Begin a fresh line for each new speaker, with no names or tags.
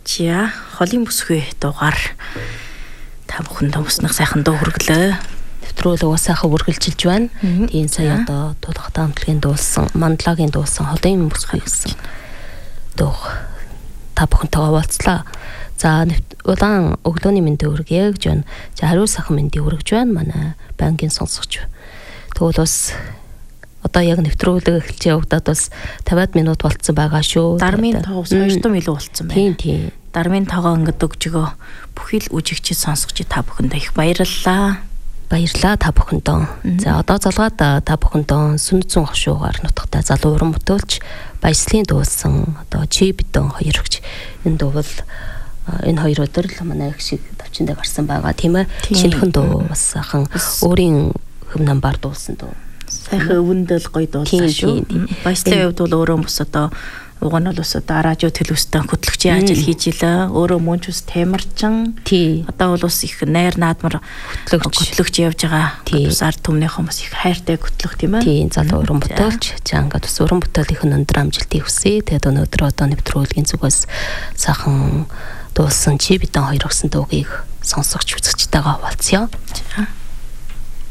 За холын бүсгүй дугаар та бүхэнд томснох сайхан дуу хүргэлээ.
Нэвтрүүлэг бас сайхан үргэлжилж байна. Тийм сая одоо дуудахтай хамтлагийн дуулсан, мандлагийн дуулсан холын бүсгүй гэсэн дуу та бүхэнтэйгээ уулзлаа. За удаан өглөөний мэндийг хүргье гэж байна. За хариу сайхан мэндийг хүргэж байна манай банкын сонсогч. Тэгвэл бас одоо яг нэвтрүүлэг эхэлж явагдаад бас 50 минут болцсон байгаа шүү.
Дармын тоогоос 2 том илүү болцсон байна.
Тийм.
Дармын тоогоо ингээд өгж өгөө бүхий л үжигчид сонсогч та бүхэндээ их баярлалаа.
Баярлалаа та бүхэндээ. За одоо залгаад та бүхэндээ сүнцэн хошуугаар нутагтай залуу уран бүтээлч баяслын дуулсан одоо чи бидэн хоёр өгч энэ дуу бол энэ хоёр өдөр л манай их шиг тавчиндаа гарсан байгаа тийм ээ. Шинэхэн дуу бас сайхан өөрийн хөв намбар дуулсан дуу.
Сайхан өвөндөл гоё дуулсан шүү. Баяслын хувьд бол өөрөө бас одоо уг нь бол бас одоо радио телевизтэй хөтлөгчийн ажил хийж илаа. Өөрөө мөн ч бас темирчин. Одоо бол бас их найр наадмар хөтлөгч явж байгаа. Бас ард түмнийхэн бас их хайртай хөтлөх тийм ээ.
Тийм залуу уран бүтээлч. За ингээд бас уран бүтээлийнхэн өндөр амжилтыг хүсье. Тэгээд өнөөдөр одоо нэвтрүүлгийн зүгээс сайхан дуулсан чи бидэн хоёр өгсөн дуугийг сонсогч үзэгчтэйгээ хуваалцъя.